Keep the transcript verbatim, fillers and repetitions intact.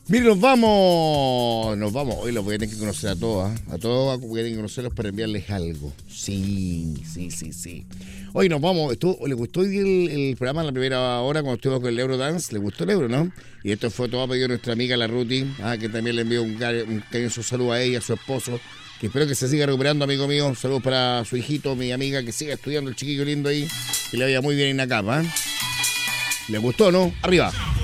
Miren, nos vamos. Nos vamos. Hoy los voy a tener que conocer a todos. ¿eh? A todos voy a tener que conocerlos para enviarles algo. Sí, sí, sí, sí. Hoy nos vamos. Estuvo, ¿le gustó hoy el, el programa en la primera hora cuando estuvimos con el Eurodance? ¿Le gustó el Euro, no? Y esto fue todo a pedido de nuestra amiga la Ruti, ah, que también le envío un, un cariñoso saludo a ella, a su esposo, que espero que se siga recuperando, amigo mío. Saludos para su hijito, mi amiga, que siga estudiando, el chiquillo lindo ahí, que le vaya muy bien en la cama. ¿eh? ¿Le gustó, no? Arriba.